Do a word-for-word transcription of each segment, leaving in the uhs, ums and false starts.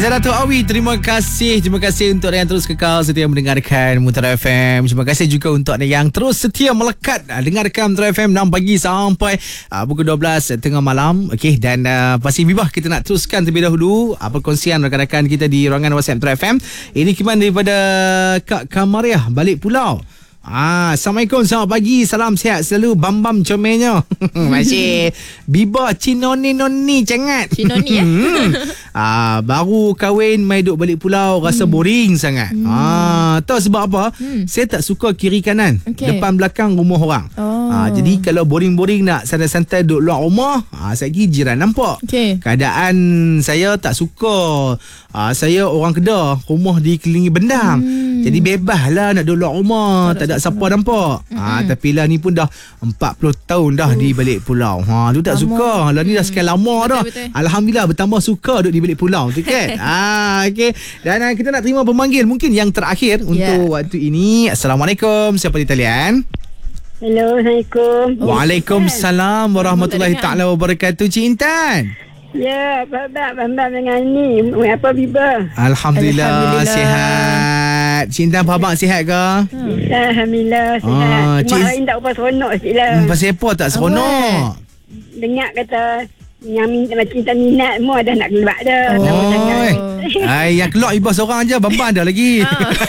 saya Dato' Awi. Terima kasih. Terima kasih untuk yang terus kekal setia mendengarkan Mutiara F M. Terima kasih juga untuk yang terus setia melekat dengarkan Mutiara F M enam pagi sampai uh, pukul dua belas tengah malam. Okey, dan uh, pasti Bibah kita nak teruskan terlebih dahulu uh, perkongsian rakan-rakan kita di ruangan WhatsApp Mutiara F M. Ini kiman daripada Kak Kamariah balik pulau. Ah, Assalamualaikum, selamat pagi, salam sihat selalu, bam-bam comelnya. Masih Bibah Cinoni-noni cangat. Cinoni ya. ah, baru kahwin mai duk balik pulau rasa hmm. boring sangat. Hmm. Ah, tahu sebab apa? Hmm. Saya tak suka kiri kanan, okay. depan belakang rumah orang. Oh. Ah, jadi kalau boring-boring nak santai-santai duduk luar rumah, ah, saya pergi jiran nampak. Okay. Keadaan saya tak suka. Ah, saya orang Kedah, rumah dikelilingi bendang. Hmm. Jadi bebaslah nak duduk luar rumah, oh, tak ada siapa nampak. Mm-hmm. Ha, tapi lah ni pun dah empat puluh tahun dah uh. di balik pulau. Ha, tu tak lama. Suka. Lah ni dah sekian lama betul, dah. Betul. Alhamdulillah bertambah suka duduk di balik pulau tu kan. ha, okey. Dan uh, kita nak terima pemanggil mungkin yang terakhir yeah. untuk waktu ini. Assalamualaikum. Siapa di talian? Hello, Assalamualaikum. Waalaikumsalam warahmatullahi taala wabarakatuh. Cik Intan. Ya, babak bambam dengan ni. Apa Bibah? Alhamdulillah, Alhamdulillah. Sihat. Cik Intan, abang sihat ke? Hmm. Alhamdulillah, sihat. Ah, Cik Mak lain tak apa seronok sikit lah. Hmm, pasal apa tak seronok? Dengar kata yang minta macam Intan minat semua dah nak keluar dah. Oh. Ay, yang keluar Ibah seorang je, Bambam ada lagi.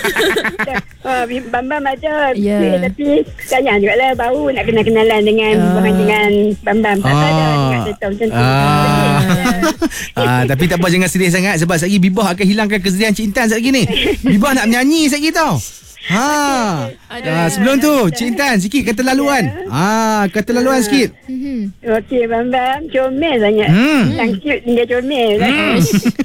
Oh, Bambam ada. Yeah. Tapi sayang juga lah baru nak kenal-kenalan dengan uh. dengan Bambam. Tak ah. ada dengar cerita macam tu. Ah. ah, tapi tak apa, jangan sedih sangat sebab sekejap lagi Bibah akan hilangkan kesedihan Cik Intan sekejap lagi ni. Bibah nak menyanyi sekejap lagi tau. Ha. Ah, sebelum tu Cik Intan sikit kata laluan. Ah, kata laluan sikit. Okey, Bambam comel sangat. Hmm. Yang cute dia comel. Hmm.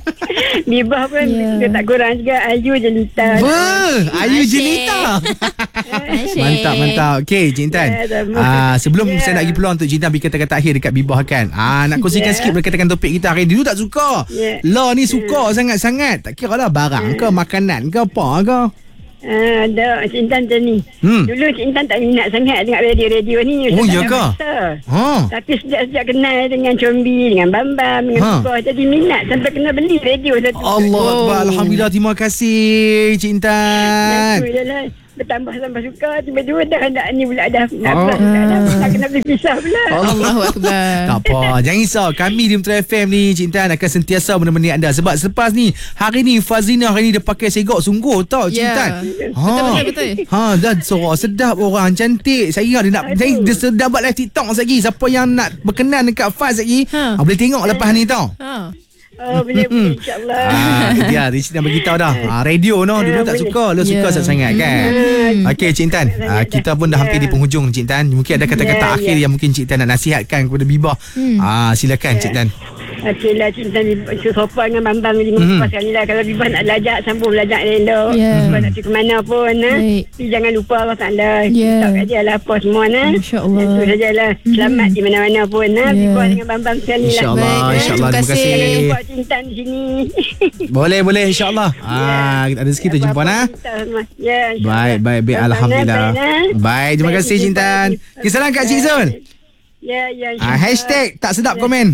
Bibah pun yeah. tak kurang juga. Ayu jelita. Ber, Ayu jelita. Mantap, mantap. Okey, Cik Intan. Yeah, ah, sebelum yeah. saya nak bagi peluang untuk Cik Intan bagi kata-kata akhir dekat Bibah kan. Ah, nak kongsikan yeah. sikit berkaitan topik kita hari ni. Dulu tak suka. Yeah. Lah ni suka yeah. sangat-sangat. Tak kira lah barang yeah. ke makanan ke apa ke. Ah, ada Cik Intan macam ni. Hmm. Dulu Cik Intan tak minat sangat dengar radio-radio ni. Oh, ya ke? Ha. Tapi sejak-sejak kenal dengan Combi, dengan Bambam, dengan ha. Bibah, jadi minat sampai kena beli radio satu. Allah Akbar. Oh. Alhamdulillah, terima kasih Cik Intan. Alhamdulillah. Bertambah-tambah suka. Tiba-tiba dah nak ni pula dah nak oh. dah, dah, dah kena berpisah pula. Allahu Akbar. Tak apa, jangan risau. Kami di Mutiara F M ni Cik Intan akan sentiasa menemani anda. Sebab selepas ni, hari ni Fazina hari ni dia pakai segok sungguh tau Cik Intan. Yeah. Ha. Betul betul. Ha, dan suara sedap, orang cantik. Saya ingat dia nak saya, dia sedap buat live TikTok lagi. Siapa yang nak berkenan dekat Faz lagi, ha. Ha, boleh tengok lepas ni tau. Ha. Oh, boleh boleh insya-Allah. Ah, itu dia Rishna beritahu dah. Ah, radio no dulu tak suka, lu suka yeah. sangat kan. Okey Cik Intan, ah, kita pun dah hampir di penghujung Cik Intan. Mungkin ada kata-kata yeah, akhir yeah. yang mungkin Cik Intan nak nasihatkan kepada Bibah. Hmm. Ah, silakan yeah. Cik Intan. Okey lah Cik Intan sofa dengan Bambang lima mm-hmm. lepas sekali lah. Kalau Bibah nak belajar, sambung belajar elok. Yeah. Bibah nak pergi ke mana pun nah. Tapi jangan lupa Allah Ta'ala. Yeah. Tak kat dia lah apa semua nah. InsyaAllah. Itu sajalah. Selamat mm-hmm. di mana-mana pun nah. Yeah. Bibah dengan Bambang sekali lah. InsyaAllah. InsyaAllah. Terima kasih. Jangan lupa Cik Intan di sini. Boleh boleh insyaAllah. Ah, kita ada rezeki tu jumpa nah. Ya. Baik baik baik alhamdulillah. Baik, terima kasih Cik Intan. Kisaran kat Cik Zul. Ya ya. Ah, hashtag tak sedap komen.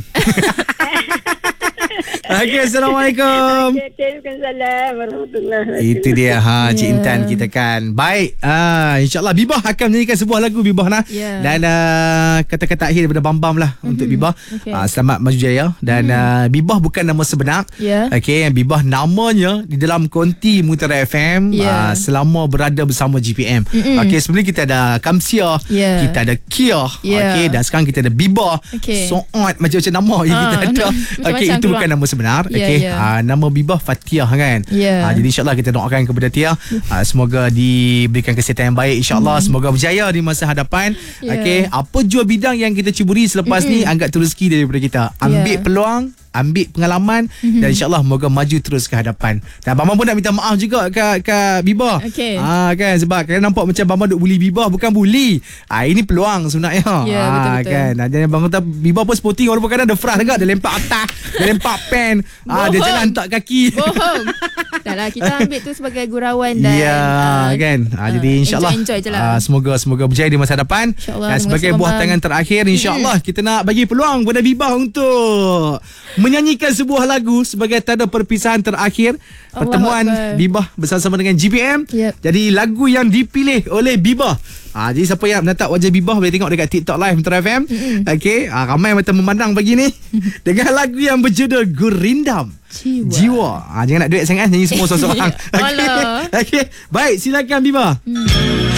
Okey, Assalamualaikum. Waalaikumsalam warahmatullahi. Itu dia ha Cik yeah. Intan kita kan. Baik. Ah, insya-Allah Bibah akan menyanyikan sebuah lagu Bibah nah. Yeah. Dan uh, kata-kata akhir daripada Bambam lah mm-hmm. untuk Bibah. Okay. Uh, selamat maju jaya dan mm. uh, Bibah bukan nama sebenar. Yeah. Okey, Bibah namanya di dalam konti Mutiara F M yeah. uh, selama berada bersama G P M. Mm-hmm. Okey, sebelum kita ada Kamsia, yeah. kita ada Kia. Yeah. Okey, dan sekarang kita ada Bibah. Okay. Soat macam-macam nama yang uh, kita ada. Okey, itu bukan nama sebenar. Yeah, okay. yeah. Uh, nama Bibah Fatiah kan. Yeah. Uh, jadi insyaAllah kita doakan kepada Tia. Uh, semoga diberikan kesihatan yang baik. InsyaAllah mm. semoga berjaya di masa hadapan. Yeah. Okay. Apa jua bidang yang kita cuburi selepas mm-hmm. ni, anggap tu rezeki daripada kita. Ambil yeah. peluang, ambil pengalaman mm-hmm. dan insyaAllah moga maju terus ke hadapan. Dan Bambang pun nak minta maaf juga ke, ke Bibah. Okay. Ah, kan, sebab kalian nampak macam Bambang duk bully Bibah. Bukan bully. Ah, ini peluang sebenarnya. Ya, ah, betul-betul. Kan. Ah, jadi Bambang kata Bibah pun sporting walaupun kadang ada frust juga. Dia lempar atas, dia lempar pen. Ah, dia jalan tak kaki. Bohong. Dah lah, kita ambil tu sebagai gurauan dan ya, uh, kan. Ah, uh, jadi insyaAllah enjoy, enjoy je lah. Ah, semoga semoga berjaya di masa depan. Dan sebagai buah tangan terakhir, insyaAllah hmm. kita nak bagi peluang kepada Bibah untuk menyanyikan sebuah lagu sebagai tanda perpisahan terakhir pertemuan Allah Bibah bersama dengan G P M. Yep. Jadi lagu yang dipilih oleh Bibah. Ah, jadi siapa yang menatap wajah Bibah boleh tengok dekat TikTok live Metro F M. Mm-hmm. Okey, ah, ramai yang mata memandang pagi ni dengan lagu yang berjudul Gurindam Jiwa. Jiwa. Ah, jangan nak duit sangat nyanyi semua seorang-seorang. Okey. Okey. Baik, silakan Bibah. Mm.